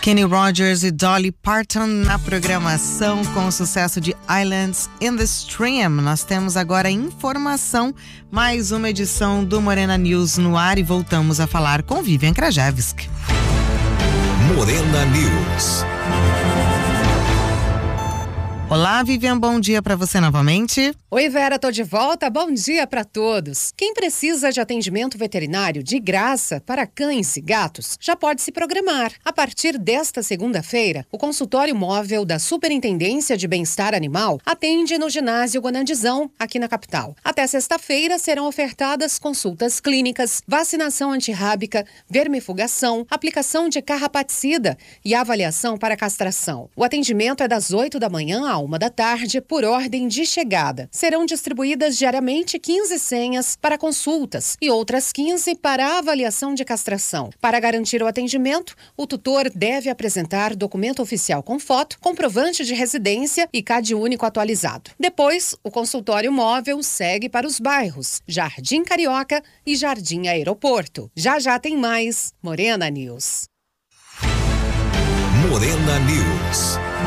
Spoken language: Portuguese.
Kenny Rogers e Dolly Parton na programação com o sucesso de Islands in the Stream. Nós temos agora informação, mais uma edição do Morena News no ar e voltamos a falar com Vivian Krajewski. Morena News. Olá, Vivian, bom dia para você novamente. Oi, Vera, tô de volta. Bom dia para todos. Quem precisa de atendimento veterinário de graça para cães e gatos já pode se programar. A partir desta segunda-feira, o consultório móvel da Superintendência de Bem-Estar Animal atende no ginásio Guanandizão, aqui na capital. Até sexta-feira serão ofertadas consultas clínicas, vacinação antirrábica, vermifugação, aplicação de carrapaticida e avaliação para castração. O atendimento é das 8 da manhã à 1 da tarde, por ordem de chegada. Serão distribuídas diariamente 15 senhas para consultas e outras 15 para avaliação de castração. Para garantir o atendimento, o tutor deve apresentar documento oficial com foto, comprovante de residência e CAD único atualizado. Depois, o consultório móvel segue para os bairros Jardim Carioca e Jardim Aeroporto. Já tem mais Morena News. Morena News.